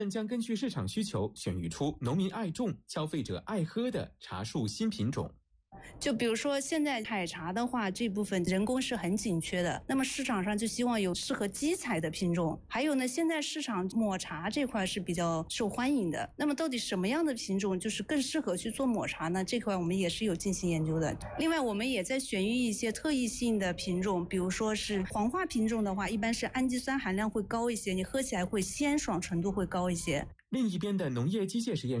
将根据市场需求选育出农民爱种、消费者爱喝的茶树新品种。 就比如说现在采茶的话，这部分人工是很紧缺的，那么市场上就希望有适合基采的品种。还有呢，现在市场抹茶这块是比较受欢迎的，那么到底什么样的品种就是更适合去做抹茶呢？这块我们也是有进行研究的。另外我们也在选育一些特异性的品种，比如说是黄化品种的话，一般是氨基酸含量会高一些，你喝起来会鲜爽程度会高一些。 另一边的农业机械实验